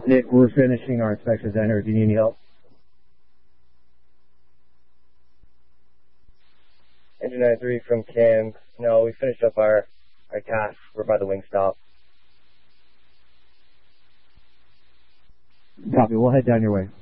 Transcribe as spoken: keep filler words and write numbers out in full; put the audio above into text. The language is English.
Nick, we're finishing our inspection center. Do you need any help? Engine ninety-three from Cam. No, we finished up our, our task. We're by the wing stop. Copy. We'll head down your way.